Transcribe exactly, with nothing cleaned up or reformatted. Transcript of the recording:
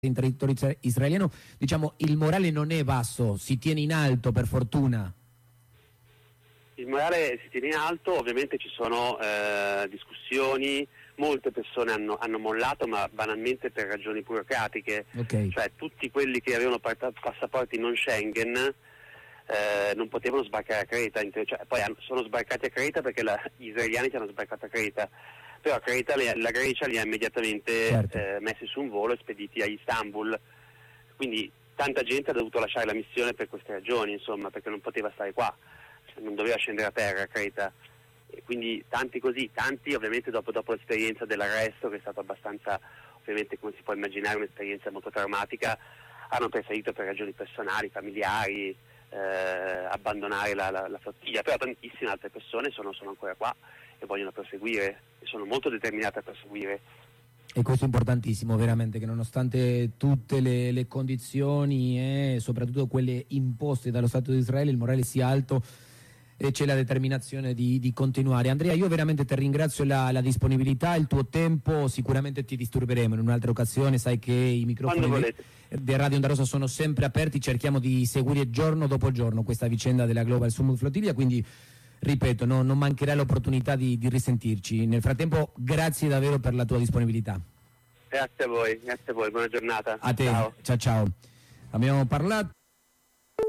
in territorio israeliano, diciamo, il morale non è basso, si tiene in alto per fortuna. Il morale si tiene in alto, ovviamente ci sono eh, discussioni, molte persone hanno, hanno mollato, ma banalmente per ragioni burocratiche, Okay. Cioè tutti quelli che avevano passaporti non Schengen eh, non potevano sbarcare a Creta, cioè, poi hanno, sono sbarcati a Creta perché la, gli israeliani ci hanno sbarcato a Creta, però a Creta le, la Grecia li ha immediatamente Certo. eh, messi su un volo e spediti a Istanbul, quindi tanta gente ha dovuto lasciare la missione per queste ragioni, insomma, perché non poteva stare qua, cioè, non doveva scendere a terra a Creta, e quindi tanti così, tanti ovviamente dopo, dopo l'esperienza dell'arresto, che è stata abbastanza, ovviamente come si può immaginare, un'esperienza molto traumatica, hanno preferito per ragioni personali, familiari, eh, abbandonare la, la, la flottiglia, però tantissime altre persone sono, sono ancora qua e vogliono proseguire, e sono molto determinate a proseguire. E questo è importantissimo, veramente, che nonostante tutte le, le condizioni e soprattutto quelle imposte dallo Stato di Israele, il morale sia alto e c'è la determinazione di, di continuare. Andrea, io veramente ti ringrazio la, la disponibilità, il tuo tempo, sicuramente ti disturberemo in un'altra occasione, sai che i microfoni di, di Radio Onda Rossa sono sempre aperti, cerchiamo di seguire giorno dopo giorno questa vicenda della Global Summit Flottiglia, quindi ripeto, no, non mancherà l'opportunità di, di risentirci. Nel frattempo, grazie davvero per la tua disponibilità. Grazie a voi, grazie a voi, buona giornata. A te, ciao ciao ciao. Abbiamo parlato